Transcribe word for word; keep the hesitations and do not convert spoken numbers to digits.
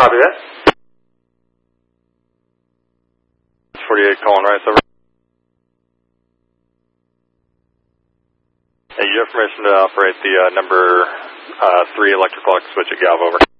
Copy that. forty-eight calling right, over. Hey, you have permission to operate the uh, number uh, three electrical switch at Galv, over.